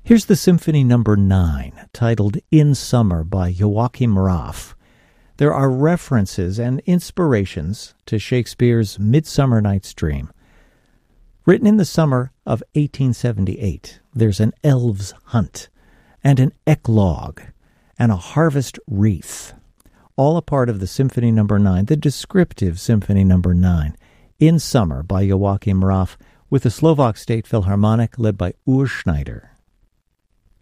Here's the Symphony Number 9, titled In Summer by Joachim Raff. There are references and inspirations to Shakespeare's Midsummer Night's Dream. Written in the summer of 1878, there's an elves' hunt, and an eclogue, and a harvest wreath, all a part of the Symphony Number 9, the descriptive Symphony Number 9, In Summer by Joachim Raff, with the Slovak State Philharmonic led by Urs Schneider.